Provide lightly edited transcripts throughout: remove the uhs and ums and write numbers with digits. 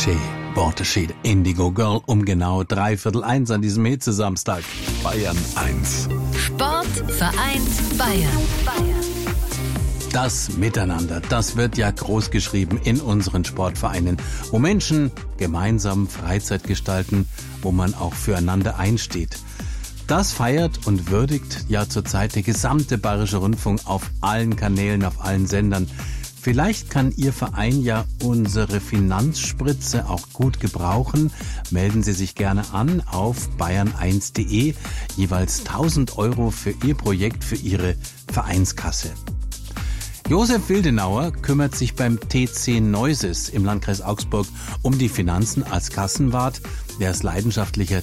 Schön, Borteschede, Indigo Girl, um genau 1:15 an diesem Hitze-Samstag. Bayern 1. Sport vereint Bayern. Das Miteinander, das wird ja groß geschrieben in unseren Sportvereinen, wo Menschen gemeinsam Freizeit gestalten, wo man auch füreinander einsteht. Das feiert und würdigt ja zurzeit der gesamte Bayerische Rundfunk auf allen Kanälen, auf allen Sendern. Vielleicht kann Ihr Verein ja unsere Finanzspritze auch gut gebrauchen. Melden Sie sich gerne an auf bayern1.de. Jeweils 1.000 € für Ihr Projekt, für Ihre Vereinskasse. Josef Wildenauer kümmert sich beim TC Neuses im Landkreis Augsburg um die Finanzen als Kassenwart. Er ist leidenschaftlicher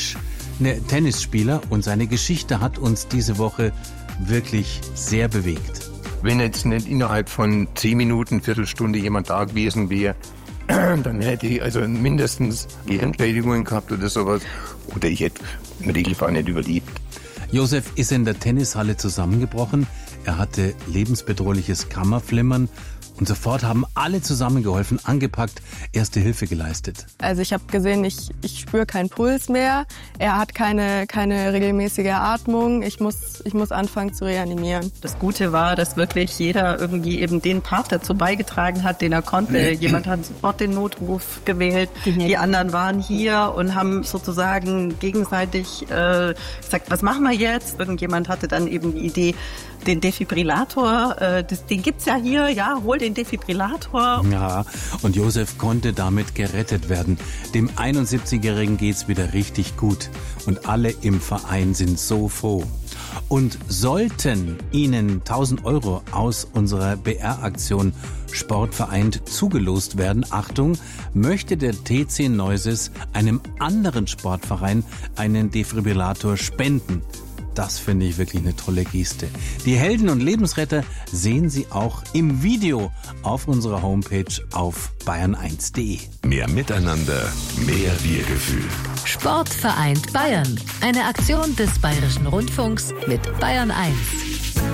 Tennisspieler und seine Geschichte hat uns diese Woche wirklich sehr bewegt. Wenn jetzt nicht innerhalb von 10 Minuten, Viertelstunde jemand da gewesen wäre, dann hätte ich also mindestens Gehirnschädigungen gehabt oder sowas. Oder ich hätte im Regelfall nicht überlebt. Josef ist in der Tennishalle zusammengebrochen. Er hatte lebensbedrohliches Kammerflimmern. Und sofort haben alle zusammengeholfen, angepackt, erste Hilfe geleistet. Also ich habe gesehen, ich spüre keinen Puls mehr. Er hat keine regelmäßige Atmung. Ich muss anfangen zu reanimieren. Das Gute war, dass wirklich jeder irgendwie eben den Part dazu beigetragen hat, den er konnte. Jemand hat sofort den Notruf gewählt. Die anderen waren hier und haben sozusagen gegenseitig gesagt, was machen wir jetzt? Irgendjemand hatte dann eben die Idee, den Defibrillator, den gibt's ja hier, ja, hol den Defibrillator. Ja, und Josef konnte damit gerettet werden. Dem 71-Jährigen geht's wieder richtig gut. Und alle im Verein sind so froh. Und sollten Ihnen 1.000 € aus unserer BR-Aktion Sportvereint zugelost werden, Achtung, möchte der TC Neuses einem anderen Sportverein einen Defibrillator spenden. Das finde ich wirklich eine tolle Geste. Die Helden und Lebensretter sehen Sie auch im Video auf unserer Homepage auf bayern1.de. Mehr Miteinander, mehr Wir-Gefühl. Sport vereint Bayern. Eine Aktion des Bayerischen Rundfunks mit Bayern 1.